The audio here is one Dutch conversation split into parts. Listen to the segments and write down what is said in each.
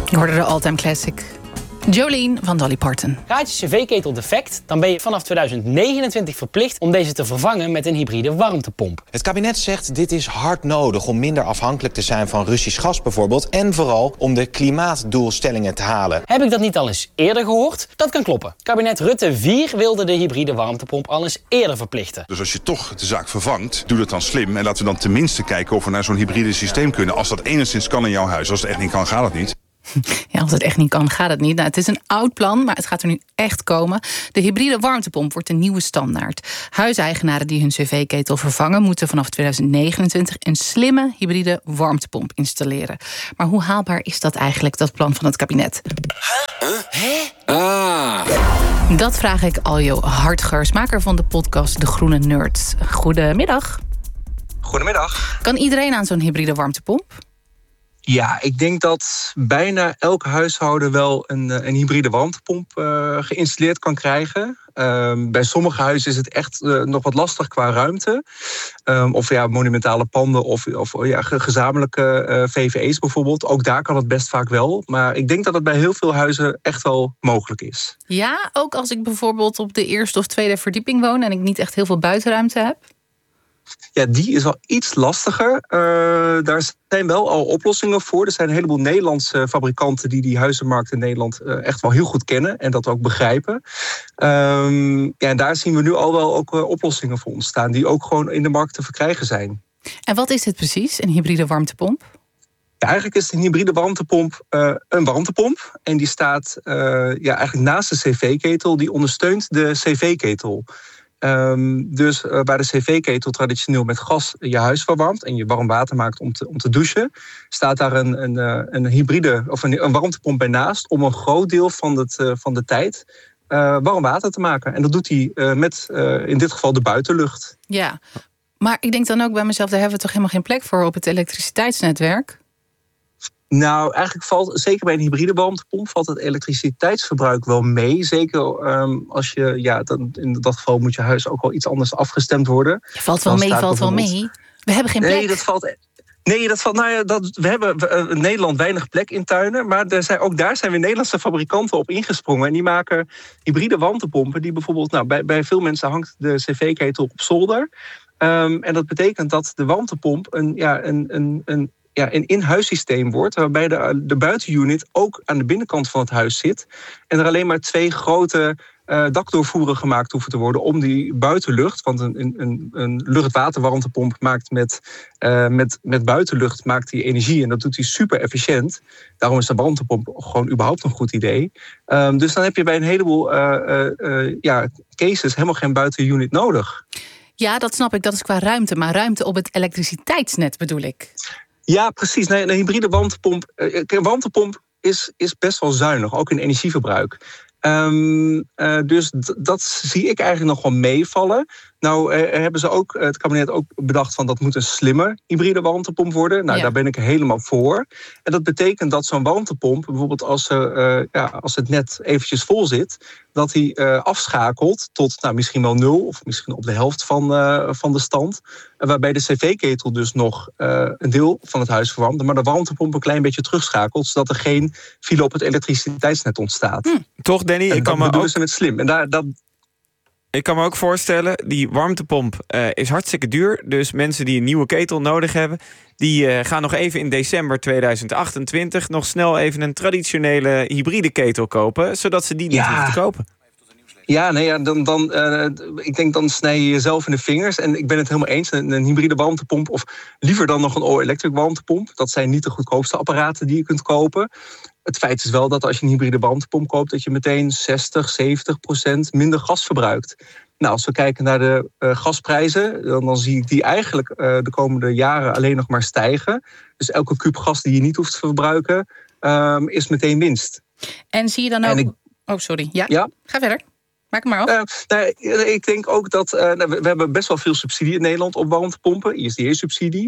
Je hoorde de all-time classic. Jolene van Dolly Parton. Gaat je cv-ketel defect, dan ben je vanaf 2029 verplicht om deze te vervangen met een hybride warmtepomp. Het kabinet zegt dit is hard nodig om minder afhankelijk te zijn van Russisch gas bijvoorbeeld. En vooral om de klimaatdoelstellingen te halen. Heb ik dat niet al eens eerder gehoord? Dat kan kloppen. Kabinet Rutte 4 wilde de hybride warmtepomp al eens eerder verplichten. Dus als je toch de zaak vervangt, doe dat dan slim. En laten we dan tenminste kijken of we naar zo'n hybride systeem kunnen. Als dat enigszins kan in jouw huis. Als het echt niet kan, gaat het niet. Ja, als het echt niet kan, gaat het niet. Nou, het is een oud plan, maar het gaat er nu echt komen. De hybride warmtepomp wordt de nieuwe standaard. Huiseigenaren die hun cv-ketel vervangen moeten vanaf 2029 een slimme hybride warmtepomp installeren. Maar hoe haalbaar is dat eigenlijk, dat plan van het kabinet? Dat vraag ik Aljo Hartgers, maker van de podcast De Groene Nerds. Goedemiddag. Goedemiddag. Kan iedereen aan zo'n hybride warmtepomp? Ja, ik denk dat bijna elk huishouden wel een hybride warmtepomp geïnstalleerd kan krijgen. Bij sommige huizen is het echt nog wat lastig qua ruimte. Of monumentale panden of gezamenlijke VVE's bijvoorbeeld. Ook daar kan het best vaak wel. Maar ik denk dat het bij heel veel huizen echt wel mogelijk is. Ja, ook als ik bijvoorbeeld op de eerste of tweede verdieping woon en ik niet echt heel veel buitenruimte heb? Ja, die is wel iets lastiger. Daar zijn wel al oplossingen voor. Er zijn een heleboel Nederlandse fabrikanten die huizenmarkt in Nederland echt wel heel goed kennen en dat ook begrijpen. En daar zien we nu al wel ook oplossingen voor ontstaan die ook gewoon in de markt te verkrijgen zijn. En wat is het precies, een hybride warmtepomp? Ja, eigenlijk is een hybride warmtepomp een warmtepomp. En die staat eigenlijk naast de cv-ketel. Die ondersteunt de cv-ketel. Dus waar de cv-ketel traditioneel met gas je huis verwarmt en je warm water maakt om te douchen, staat daar een hybride of een warmtepomp bij naast om een groot deel van de tijd warm water te maken. En dat doet hij met in dit geval de buitenlucht. Ja, maar ik denk dan ook bij mezelf, daar hebben we toch helemaal geen plek voor op het elektriciteitsnetwerk? Nou, eigenlijk valt, zeker bij een hybride warmtepomp, valt het elektriciteitsverbruik wel mee. Zeker als je, dan in dat geval moet je huis ook wel iets anders afgestemd worden. Valt wel mee. We hebben geen plek. We hebben in Nederland weinig plek in tuinen. Maar ook daar zijn weer Nederlandse fabrikanten op ingesprongen. En die maken hybride warmtepompen. Die bijvoorbeeld, bij veel mensen hangt de cv-ketel op zolder. En dat betekent dat de warmtepomp een in-huissysteem wordt, waarbij de buitenunit ook aan de binnenkant van het huis zit. En er alleen maar 2 grote dakdoorvoeren gemaakt hoeven te worden om die buitenlucht, want een luchtwaterwarmtepomp maakt met buitenlucht maakt die energie en dat doet hij super efficiënt. Daarom is de warmtepomp gewoon überhaupt een goed idee. Dus dan heb je bij een heleboel cases helemaal geen buitenunit nodig. Ja, dat snap ik, dat is qua ruimte, maar ruimte op het elektriciteitsnet bedoel ik. Ja, precies. Nee, een hybride warmtepomp. Een warmtepomp is best wel zuinig, ook in energieverbruik. Dus dat zie ik eigenlijk nog wel meevallen. Nou hebben ze ook, het kabinet ook bedacht van dat moet een slimme hybride warmtepomp worden. Nou, Daar ben ik helemaal voor. En dat betekent dat zo'n warmtepomp, bijvoorbeeld als het net eventjes vol zit, dat hij afschakelt tot misschien wel 0 of misschien op de helft van de stand. Waarbij de cv-ketel dus nog een deel van het huis verwarmt, maar de warmtepomp een klein beetje terugschakelt, zodat er geen file op het elektriciteitsnet ontstaat. Toch, Danny? Ik bedoelen ze met slim. En ik kan me ook voorstellen, die warmtepomp is hartstikke duur. Dus mensen die een nieuwe ketel nodig hebben, die gaan nog even in december 2028 nog snel even een traditionele hybride ketel kopen, zodat ze die niet hoeven te kopen. Ik denk dan snij je jezelf in de vingers. En ik ben het helemaal eens, een hybride warmtepomp of liever dan nog een all-electric warmtepomp. Dat zijn niet de goedkoopste apparaten die je kunt kopen. Het feit is wel dat als je een hybride warmtepomp koopt, dat je meteen 60-70% minder gas verbruikt. Nou, als we kijken naar de gasprijzen, dan zie ik die eigenlijk de komende jaren alleen nog maar stijgen. Dus elke kuub gas die je niet hoeft te verbruiken, is meteen winst. En zie je dan ook... Oh, sorry. Ja? Ga verder. Maak het maar af. Ik denk ook dat we hebben best wel veel subsidie in Nederland op warmtepompen, ISDE-subsidie.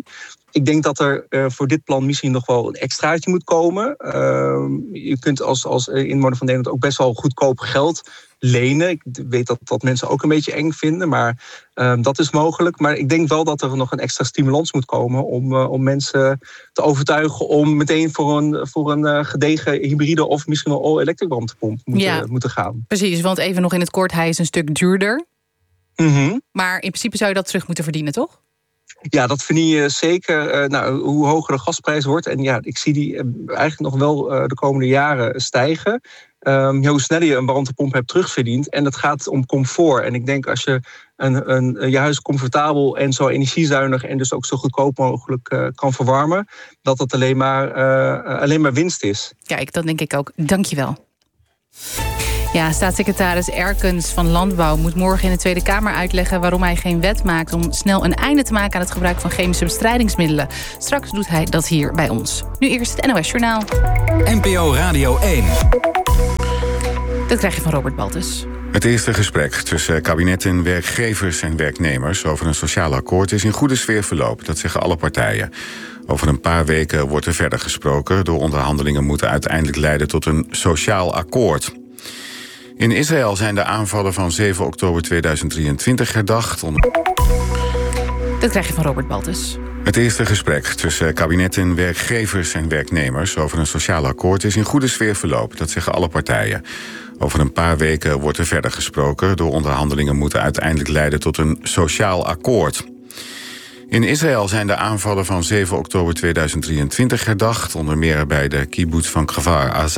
Ik denk dat er voor dit plan misschien nog wel een extraatje moet komen. Je kunt als inwoner van Nederland ook best wel goedkoop geld lenen. Ik weet dat mensen ook een beetje eng vinden, maar dat is mogelijk. Maar ik denk wel dat er nog een extra stimulans moet komen om mensen te overtuigen om meteen voor een gedegen hybride of misschien wel all-electric warmtepomp moeten gaan. Precies, want even nog in het kort, hij is een stuk duurder. Mm-hmm. Maar in principe zou je dat terug moeten verdienen, toch? Ja, dat verdien je zeker hoe hoger de gasprijs wordt. En ja, ik zie die eigenlijk nog wel de komende jaren stijgen. Hoe sneller je een warmtepomp hebt terugverdiend. En het gaat om comfort. En ik denk als je je huis comfortabel en zo energiezuinig en dus ook zo goedkoop mogelijk kan verwarmen, dat het alleen maar winst is. Kijk, dat denk ik ook. Dank je wel. Ja, staatssecretaris Erkens van Landbouw moet morgen in de Tweede Kamer uitleggen waarom hij geen wet maakt om snel een einde te maken aan het gebruik van chemische bestrijdingsmiddelen. Straks doet hij dat hier bij ons. Nu eerst het NOS Journaal. NPO Radio 1. Dat krijg je van Robert Baltus. Het eerste gesprek tussen kabinetten, werkgevers en werknemers over een sociaal akkoord is in goede sfeer verlopen. Dat zeggen alle partijen. Over een paar weken wordt er verder gesproken. De onderhandelingen moeten uiteindelijk leiden tot een sociaal akkoord. In Israël zijn de aanvallen van 7 oktober 2023 herdacht. Dat krijg je van Robert Baltus. Het eerste gesprek tussen kabinetten, werkgevers en werknemers over een sociaal akkoord is in goede sfeer verlopen. Dat zeggen alle partijen. Over een paar weken wordt er verder gesproken. De onderhandelingen moeten uiteindelijk leiden tot een sociaal akkoord. In Israël zijn de aanvallen van 7 oktober 2023 herdacht. Onder meer bij de kibbutz van Kfar Aza.